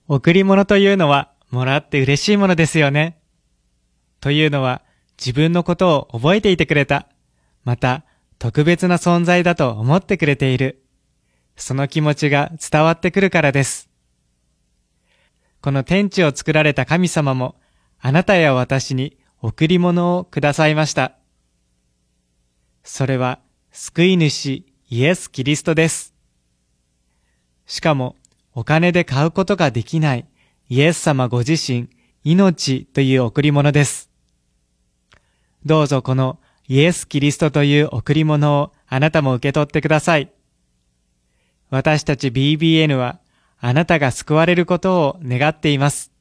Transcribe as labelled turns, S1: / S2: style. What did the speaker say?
S1: 贈り物というのはもらって嬉しいものですよね。というのは自分のことを覚えていてくれた。また特別な存在だと思ってくれている。その気持ちが伝わってくるからです。この天地を作られた神様もあなたや私に贈り物をくださいました。それは救い主イエス・キリストです。しかもお金で買うことができないイエス様ご自身、命という贈り物です。どうぞこのイエス・キリストという贈り物をあなたも受け取ってください。私たち BBN はあなたが救われることを願っています。